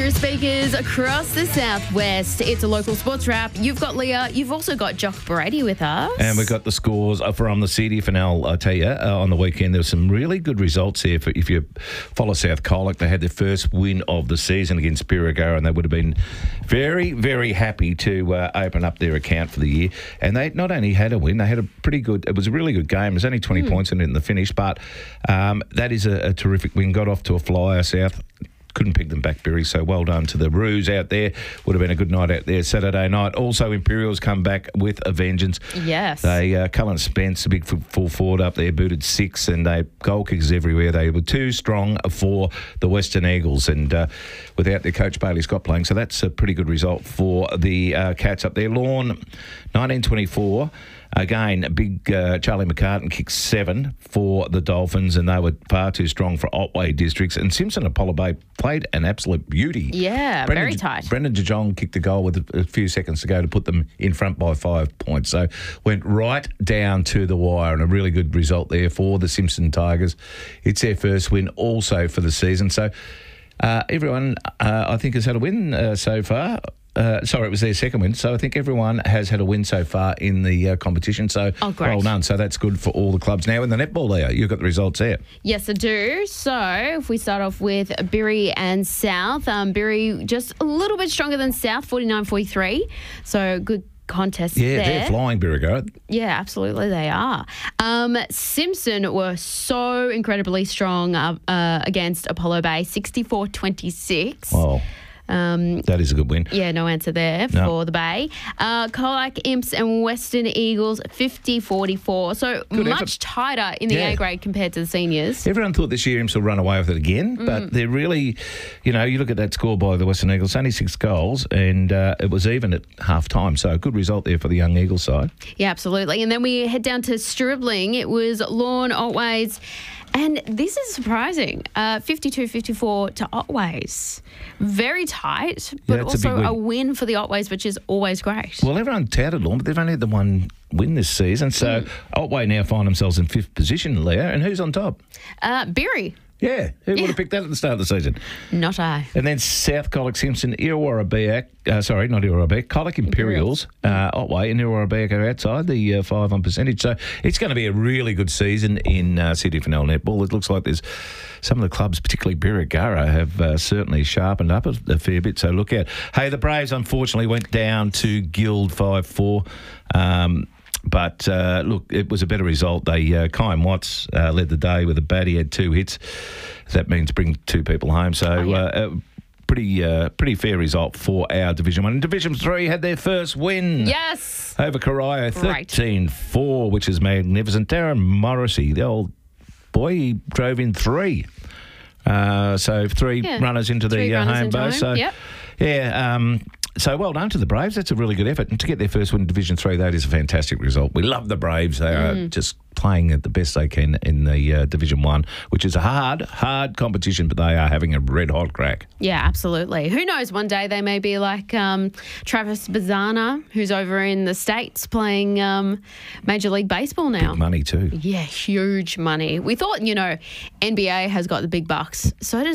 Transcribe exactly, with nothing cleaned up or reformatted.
your speakers across the southwest. It's a local sports wrap. You've got Leah. You've also got Jock Brady with us. And we've got the scores from the C D F N L, I tell you, uh, on the weekend. There were some really good results here. For, if you follow South Colac, they had their first win of the season against Birregurra, and they would have been very, very happy to uh, open up their account for the year. And they not only had a win, they had a pretty good, it was a really good game. There's only twenty mm. points in it in the finish, but um, that is a, a terrific win. Got off to a flyer, South. Couldn't pick them back, Berry, so well done to the Roos out there. Would have been a good night out there Saturday night. Also, Imperials come back with a vengeance. Yes. They, uh, Cullen Spence, a big full forward up there, booted six, and they goal kickers everywhere. They were too strong for the Western Eagles, and uh, without their coach Bailey Scott playing, so that's a pretty good result for the uh, Cats up there. Lawn, nineteen twenty-four. Again, big uh, Charlie McCartan kicked seven for the Dolphins, and they were far too strong for Otway districts. And Simpson Apollo Bay played an absolute beauty. Yeah, Brendan, very tight. Brendan DeJong kicked a goal with a, a few seconds to go to put them in front by five points. So went right down to the wire, and a really good result there for the Simpson Tigers. It's their first win also for the season. So uh, everyone, uh, I think, has had a win uh, so far. Uh, sorry, it was their second win. So I think everyone has had a win so far in the uh, competition. So oh, great. Well done. So that's good for all the clubs. Now in the netball, Leah, you've got the results there. Yes, I do. So if we start off with Birri and South, um, Birri just a little bit stronger than South, forty-nine forty-three. So good contest yeah, there. They're flying, Birregurra. Yeah, absolutely they are. Um, Simpson were so incredibly strong uh, uh, against Apollo Bay, sixty-four twenty-six. Wow. Um, that is a good win. Yeah, no answer there no. for the Bay. Uh, Colac Imps and Western Eagles, fifty forty-four. So good much effort. Tighter in the yeah. A grade compared to the seniors. Everyone thought this year Imps would run away with it again, mm. but they're really, you know, you look at that score by the Western Eagles, only six goals, and uh, it was even at half time. So a good result there for the young Eagles side. Yeah, absolutely. And then we head down to Stribling. It was Lawn, Otways. And this is surprising, uh, fifty-two fifty-four to Otways. Very tight, but yeah, also a, win. a win for the Otways, which is always great. Well, everyone touted Lawn, but they've only had the one win this season. So mm. Otway now find themselves in fifth position, Leah. And who's on top? Uh, Birri. Yeah, who yeah. would have picked that at the start of the season? Not I. And then South Colac Simpson, Illawarra Biak, uh, sorry, not Illawarra Biak, Colac Imperials, uh, Otway and Illawarra Biak are outside the uh, five on percentage. So it's going to be a really good season in uh, C D F N L netball. It looks like there's some of the clubs, particularly Birregurra, have uh, certainly sharpened up a, a fair bit. So look out. Hey, the Braves unfortunately went down to Guild five four. Um, But, uh, look, it was a better result. They uh, Kyan Watts uh, led the day with a bat. He had two hits. That means bring two people home. So, oh, yeah. uh, pretty uh, pretty fair result for our Division one. And Division three had their first win. Yes. Over Corio, thirteen four, which is magnificent. Darren Morrissey, the old boy, he drove in three. Uh, so, three yeah. runners into three the uh, home base. So, yep. yeah, um... So well done to the Braves. That's a really good effort. And to get their first win in Division three, that is a fantastic result. We love the Braves. They mm. are just playing at the best they can in the uh, Division one, which is a hard, hard competition, but they are having a red-hot crack. Yeah, absolutely. Who knows, one day they may be like um, Travis Bazana, who's over in the States playing um, Major League Baseball now. Big money too. Yeah, huge money. We thought, you know, N B A has got the big bucks. So does